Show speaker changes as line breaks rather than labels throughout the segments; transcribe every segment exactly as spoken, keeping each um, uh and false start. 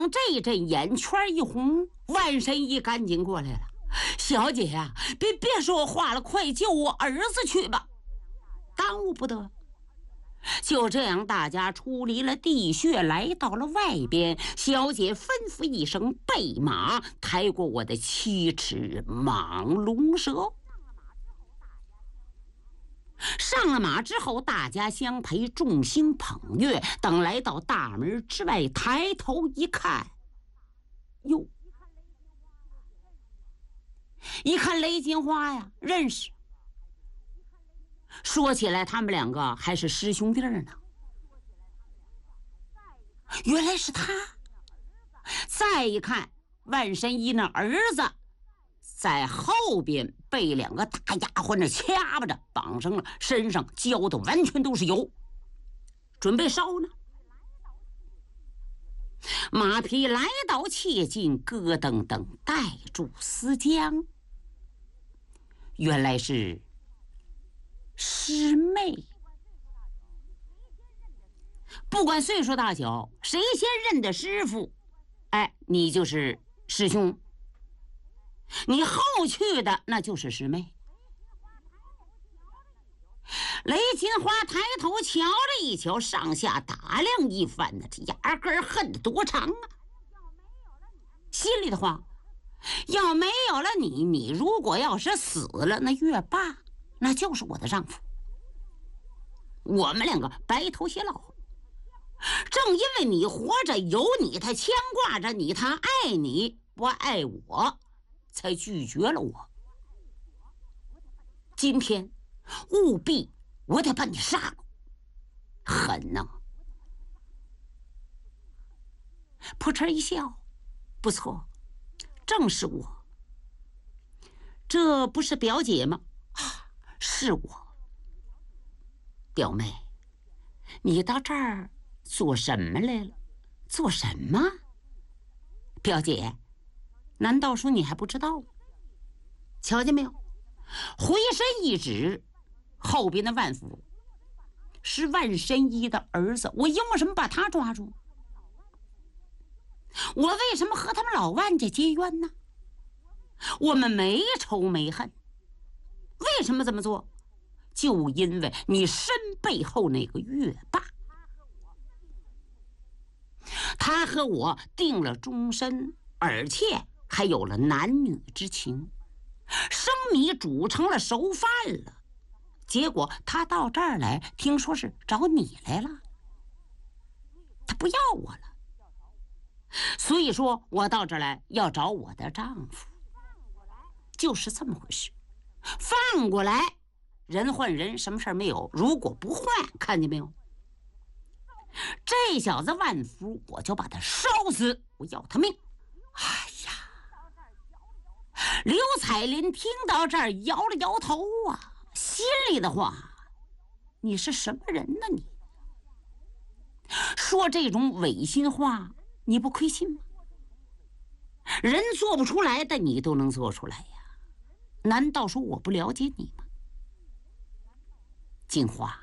这一阵眼圈一红，万神医赶紧过来了。小姐呀、啊，别别说话了，快救我儿子去吧，耽误不得。就这样，大家出离了地穴，来到了外边。小姐吩咐一声，备马，抬过我的七尺蟒龙蛇。上了马之后，大家相陪，众星捧月。等来到大门之外，抬头一看，哟，一看雷金花呀，认识。说起来，他们两个还是师兄弟呢。原来是他。再一看，万神医那儿子在后边被两个大丫鬟那掐巴着，绑上了，身上浇的完全都是油，准备烧呢。马匹来到切近，咯噔噔带住丝浆。原来是师妹。不管岁数大小，谁先认的师傅，哎，你就是师兄。你后去的那就是师妹。雷金花抬头瞧了一瞧，上下打量一番呢，这压根儿恨得多长啊！心里的话，要没有了你，你如果要是死了，那月爸那就是我的丈夫，我们两个白头偕老。正因为你活着，有你，他牵挂着你，他爱你，不爱我，才拒绝了我。今天务必我得把你杀了，狠呐！扑哧一笑，不错，正是我。这不是表姐吗？啊，是我。表妹，你到这儿做什么来了？做什么？表姐，难道说你还不知道？瞧见没有？回身一指，后边的万福是万神医的儿子，我因为什么把他抓住？我为什么和他们老万家结冤呢？我们没仇没恨，为什么这么做？就因为你身背后那个月爸，他和我定了终身，而且还有了男女之情，生米煮成了熟饭了。结果他到这儿来，听说是找你来了，他不要我了。所以说我到这儿来要找我的丈夫，就是这么回事。放过来，人换人，什么事儿没有。如果不换，看见没有？这小子万福，我就把他烧死，我要他命！哎呀，刘彩林听到这儿摇了摇头啊，心里的话：你是什么人呢？你说这种违心话，你不亏心吗？人做不出来的，你都能做出来呀？难道说我不了解你吗？金花，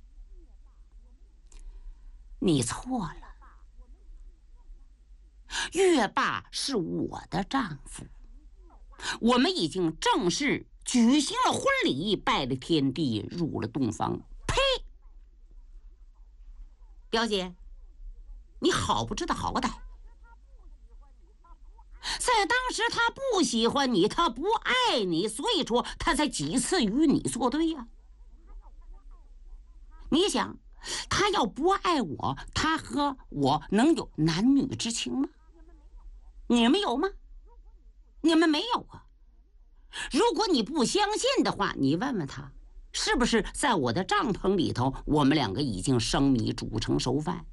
你错了。月爸是我的丈夫，我们已经正式举行了婚礼，拜了天地，入了洞房。呸！表姐，你好不知道好歹。在当时他不喜欢你，他不爱你，所以说他才几次与你作对呀、啊。你想，他要不爱我，他和我能有男女之情吗？你们有吗？你们没有啊。如果你不相信的话，你问问他，是不是在我的帐篷里头，我们两个已经生米煮成熟饭？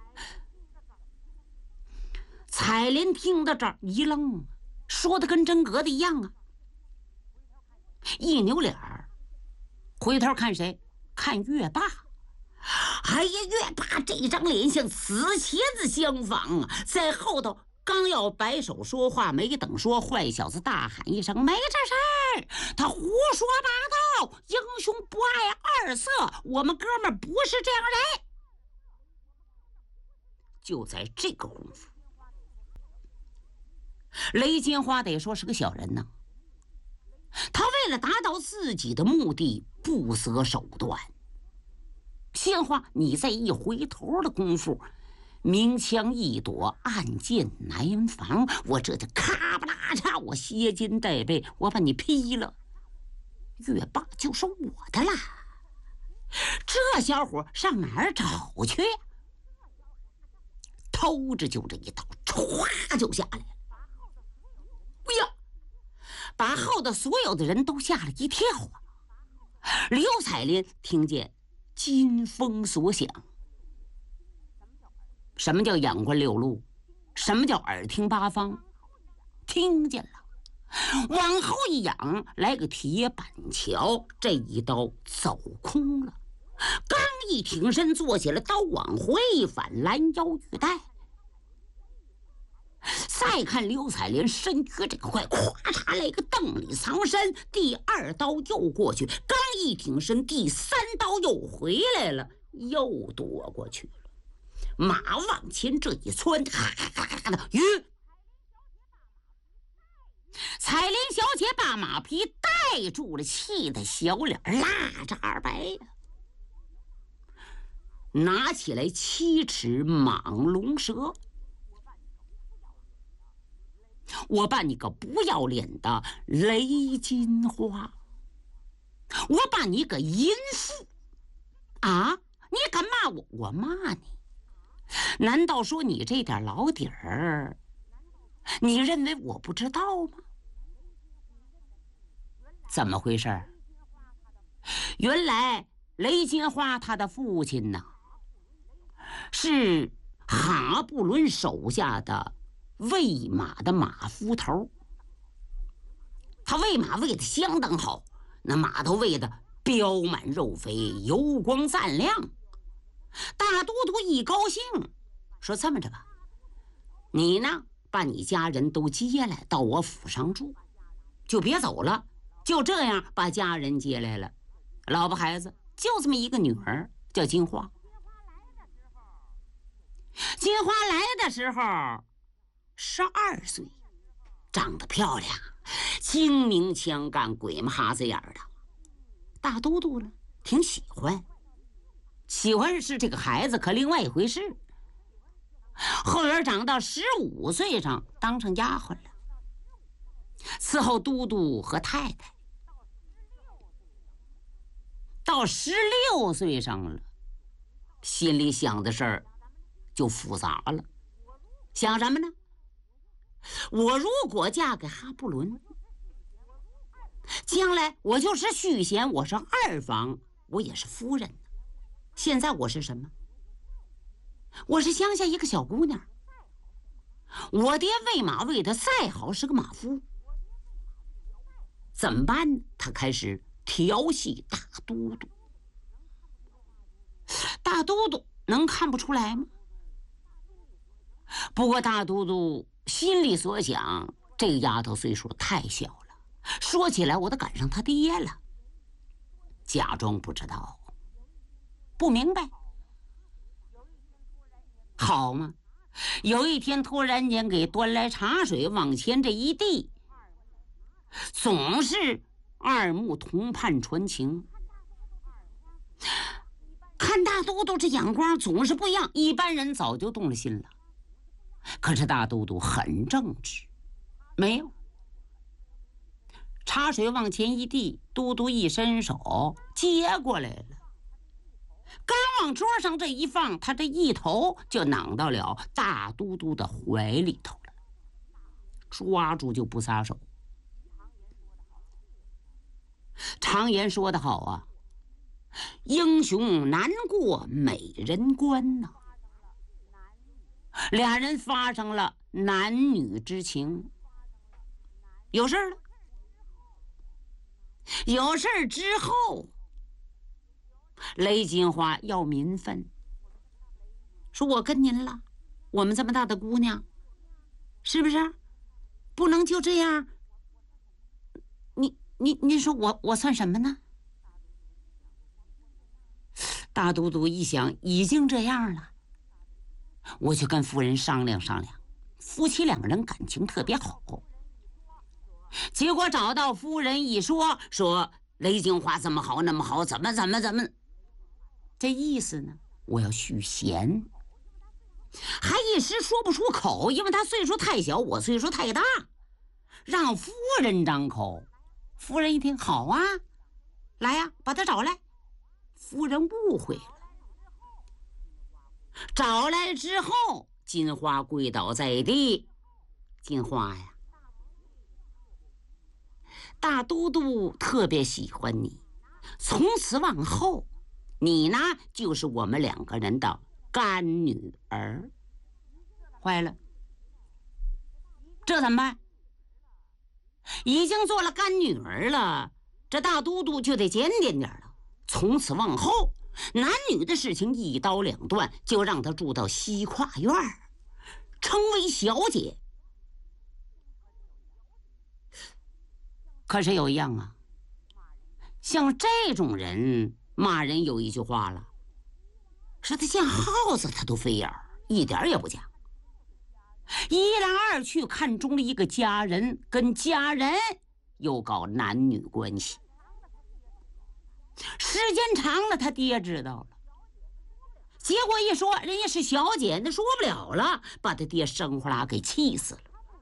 彩莲听到这儿一愣，说的跟真格的一样啊。一扭脸儿，回头看谁？看月爸。哎呀，月爸这张脸像死茄子相仿啊！在后头刚要摆手说话，没等说，坏小子大喊一声：“没这事儿！他胡说八道！英雄不爱二色，我们哥们儿不是这样人。”就在这个功夫， 雷金花得说是个小人呐，他为了达到自己的目的，不择手段。鲜花，你再一回头的功夫，明枪易躲，暗箭难防，我这就咔不拉嚓，我歇襟带背，我把你劈了，月霸就是我的啦。这小伙上哪儿找去？偷着就这一刀，歘就下来了。哎呀！把后的所有的人都吓了一跳啊！刘彩莲听见金风所响。什么叫眼观六路？什么叫耳听八方？听见了，往后一仰，来个铁板桥，这一刀走空了。刚一挺身坐起来，刀往回反，拦腰欲带。再看刘彩莲身躯这个快，咵嚓来个邓里藏身，第二刀又过去，刚一挺身，第三刀又回来了，又躲过去了。马往前这一窜，哈哈哈的吁！彩莲小姐把马匹带住了，气得小脸蜡渣白呀、啊。拿起来七尺蟒龙蛇，我把你个不要脸的雷金花，我把你个淫妇啊！你敢骂我，我骂你。难道说你这点老底儿，你认为我不知道吗？怎么回事？原来雷金花他的父亲呢，是哈布伦手下的喂马的马夫头。他喂马喂得相当好，那马都喂得膘满肉肥，油光锃亮。大都督一高兴，说这么着吧，你呢把你家人都接来到我府上住，就别走了，就这样把家人接来了，老婆孩子就这么一个女儿，叫金花。金花来的时候十二岁，长得漂亮，精明强干，鬼嘛哈子眼的。大都督呢挺喜欢，喜欢是这个孩子，可另外一回事。后来长到十五岁上，当成丫鬟了，伺候都督和太太。到十六岁上了，心里想的事儿就复杂了。想什么呢？我如果嫁给哈布伦，将来我就是续弦，我是二房，我也是夫人。现在我是什么？我是乡下一个小姑娘。我爹喂马喂得再好，是个马夫。怎么办呢？他开始调戏大都督。大都督能看不出来吗？不过大都督心里所想，这个丫头岁数太小了，说起来我都赶上他爹了，假装不知道，不明白。好嘛，有一天突然间给端来茶水，往前这一递，总是二目同盼传情。看大都督这眼光总是不一样，一般人早就动了心了。可是大都督很正直，没有。茶水往前一递，都督一伸手接过来了，刚往桌上这一放，他这一头就攮到了大都督的怀里头了，抓住就不撒手。常言说得好啊，英雄难过美人关呐、啊。俩人发生了男女之情，有事了。有事之后，雷金花要名分，说我跟您了，我们这么大的姑娘，是不是不能就这样？你你您说我我算什么呢？大都督一想，已经这样了，我去跟夫人商量商量， 夫妻两个人感情特别好。结果找到夫人一说，说雷金花这么好那么好，怎么怎么怎么，这意思呢，我要续弦，还一时说不出口，因为他岁数太小，我岁数太大，让夫人张口。夫人一听，好啊，来呀，把他找来。夫人误会了，找来之后，金花跪倒在地。金花呀，大都督特别喜欢你，从此往后，你呢就是我们两个人的干女儿。坏了，这怎么办？已经做了干女儿了，这大都督就得检点点了。从此往后，男女的事情一刀两断，就让她住到西跨院，称为小姐。可是有一样啊，像这种人骂人有一句话了，说他像耗子他都飞眼，一点也不假。一来二去看中了一个家人，跟家人又搞男女关系，时间长了他爹知道了，结果一说人家是小姐，那说不了了，把他爹生呼啦给气死了。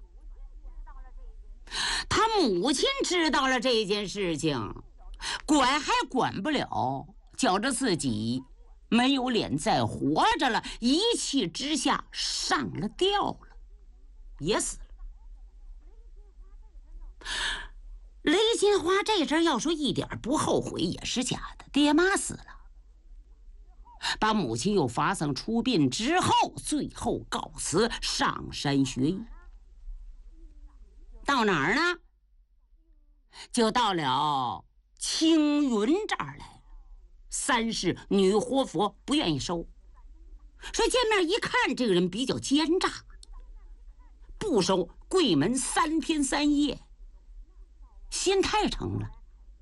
他母亲知道了这件事情，管还管不了，觉着自己没有脸再活着了，一气之下上了吊了，也死了。雷金花这阵要说一点不后悔也是假的，爹妈死了，把母亲又发丧出殡之后，最后告辞上山学艺。到哪儿呢？就到了青云这儿来了。三世女活佛不愿意收，说见面一看这个人比较奸诈，不收。跪门三天三夜，心太诚了。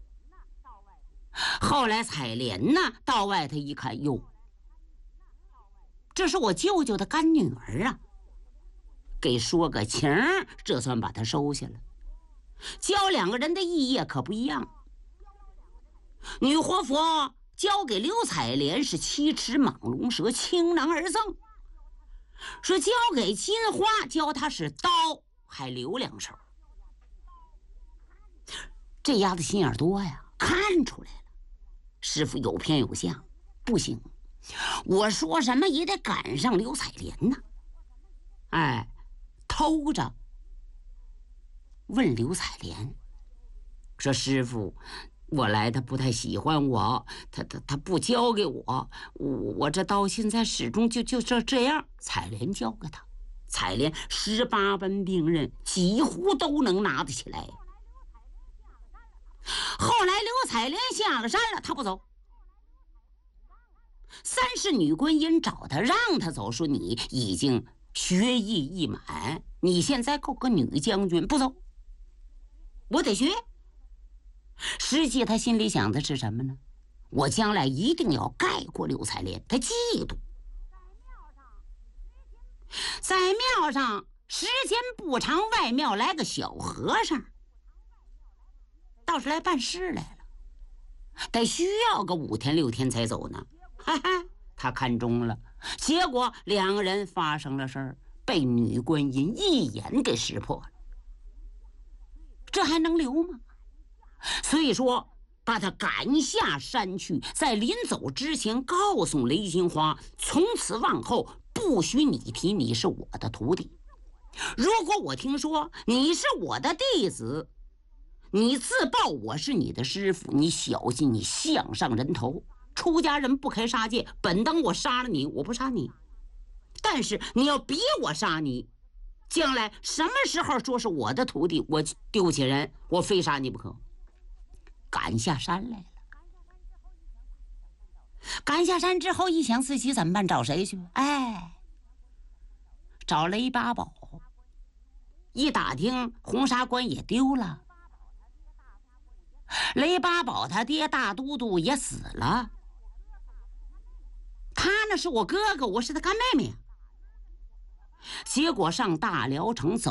后来采莲呢，到外头一看，哟，这是我舅舅的干女儿啊，给说个情，这算把她收下了。教两个人的意业可不一样。女活佛交给刘彩莲是七尺蟒龙蛇，倾囊而赠；说交给金花，教她是刀，还留两手。这丫头心眼多呀，看出来了，师傅有偏有向，不行，我说什么也得赶上刘彩莲呐。哎，偷着问刘彩莲说：“师傅，我来他不太喜欢我，他他他不交给我，我我这到现在始终就就这这样。”彩莲交给他，彩莲十八般兵刃几乎都能拿得起来。后来刘彩莲下了山了，他不走。三世女观音找他，让他走，说你已经学艺一满，你现在够个女将军，不走，我得学。实际他心里想的是什么呢？我将来一定要盖过刘彩莲，他嫉妒。在庙上时间不长，外庙来个小和尚，倒是来办事来了，得需要个五天六天才走呢。哈哈，他看中了，结果两个人发生了事儿，被女观音一眼给识破了。这还能留吗？所以说把他赶下山去，在临走之前告诉雷金花，从此往后不许你提你是我的徒弟，如果我听说你是我的弟子，你自报我是你的师傅，你小心你项上人头。出家人不开杀戒，本当我杀了你，我不杀你，但是你要逼我杀你，将来什么时候说是我的徒弟，我丢起人，我非杀你不可。赶下山来了，赶下山之后一想自己怎么办，找谁去？哎，找雷八宝。一打听红纱关也丢了，雷八宝他爹大都督也死了，他呢是我哥哥，我是他干妹妹呀。 结果上大辽城走